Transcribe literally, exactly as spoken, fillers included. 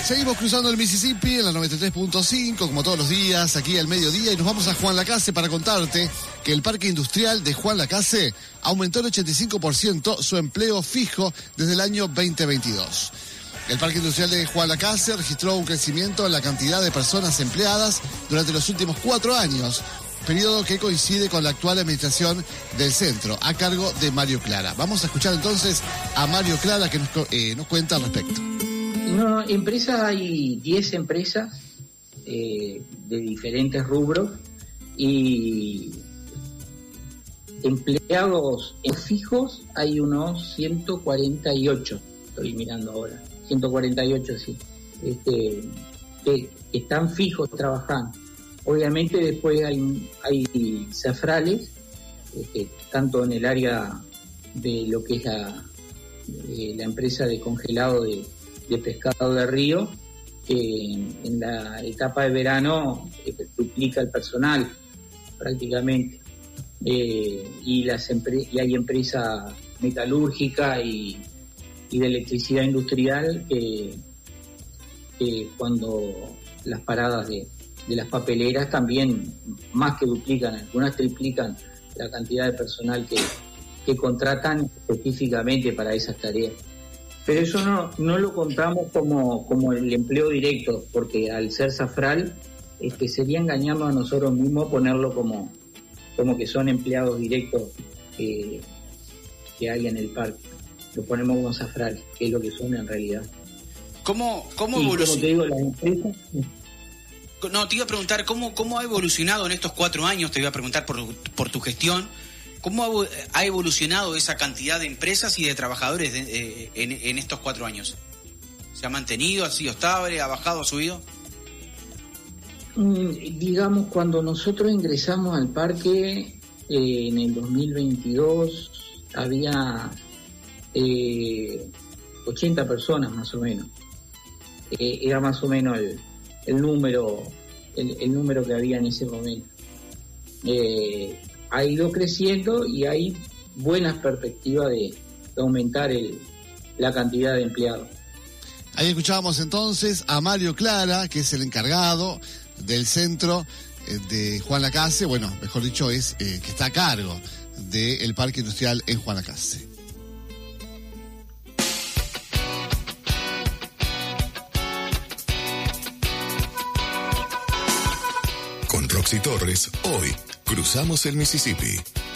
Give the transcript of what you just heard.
Seguimos cruzando el Mississippi en la noventa y tres punto cinco, como todos los días, aquí al mediodía, y nos vamos a Juan Lacase para contarte que el parque industrial de Juan Lacase aumentó el ochenta y cinco por ciento su empleo fijo desde el año veinte veintidós. El parque industrial de Juan Lacase registró un crecimiento en la cantidad de personas empleadas durante los últimos cuatro años, periodo que coincide con la actual administración del centro, a cargo de Mario Clara. Vamos a escuchar entonces a Mario Clara, que nos, eh, nos cuenta al respecto. No, empresas, hay diez empresas eh, de diferentes rubros y empleados fijos hay unos ciento cuarenta y ocho, estoy mirando ahora, ciento cuarenta y ocho, sí, este, que están fijos trabajando. Obviamente después hay, hay zafrales, este, tanto en el área de lo que es la, eh, la empresa de congelado de, de pescado de río, que en, en la etapa de verano eh, duplica el personal prácticamente. Eh, y, las empre- y hay empresas metalúrgicas y, y de electricidad industrial que, que cuando las paradas de de las papeleras también más que duplican, algunas triplican la cantidad de personal que, que contratan específicamente para esas tareas. Pero eso no, no lo contamos como, como el empleo directo, porque al ser zafral este, sería engañarnos a nosotros mismos ponerlo como, como que son empleados directos que, que hay en el parque. Lo ponemos como zafral, que es lo que son en realidad. ¿Cómo, cómo y evoluciona? Como te digo, las empresas... No, te iba a preguntar, ¿cómo, cómo ha evolucionado en estos cuatro años? Te iba a preguntar por, por tu gestión. ¿Cómo ha, ha evolucionado esa cantidad de empresas y de trabajadores de, eh, en, en estos cuatro años? ¿Se ha mantenido, ha sido estable, ha bajado, ha subido? Mm, digamos, cuando nosotros ingresamos al parque eh, en el dos mil veintidós, había eh, ochenta personas más o menos. Eh, era más o menos el... el número el, el número que había en ese momento. Eh, ha ido creciendo y hay buenas perspectivas de, de aumentar el, la cantidad de empleados. Ahí escuchábamos entonces a Mario Clara, que es el encargado del centro de Juan Lacase, bueno, mejor dicho, es eh, que está a cargo del parque industrial en Juan Lacase. Roxy Torres, hoy cruzamos el Mississippi.